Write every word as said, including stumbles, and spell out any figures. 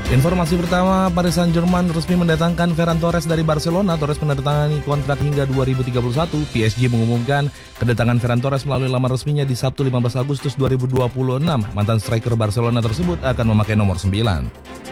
Informasi pertama, Paris Saint-Germain resmi mendatangkan Ferran Torres dari Barcelona. Torres menandatangani kontrak hingga dua ribu tiga puluh satu. P S G mengumumkan kedatangan Ferran Torres melalui laman resminya di Sabtu lima belas Agustus dua ribu dua puluh enam. Mantan striker Barcelona tersebut akan memakai nomor sembilan.